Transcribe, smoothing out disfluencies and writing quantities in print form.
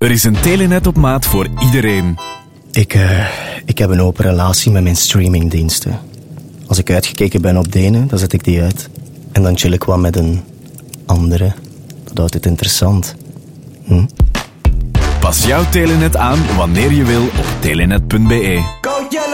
Er is een Telenet op maat voor iedereen. Ik heb een open relatie met mijn streamingdiensten. Als ik uitgekeken ben op de ene, dan zet ik die uit. En dan chill ik wat met een andere. Dat houdt het interessant. Pas jouw Telenet aan wanneer je wil op telenet.be.